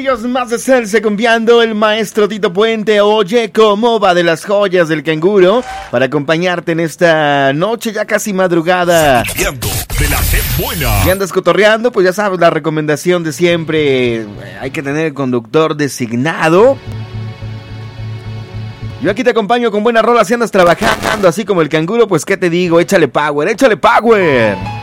platillos más de Celsa cumbiando el maestro Tito Puente. Oye, ¿cómo va de las joyas del canguro? Para acompañarte en esta noche ya casi madrugada. De la sed buena. Si andas cotorreando, pues ya sabes la recomendación de siempre. Hay que tener el conductor designado. Yo aquí te acompaño con buena rola si andas trabajando así como el canguro, pues qué te digo, échale power, échale power.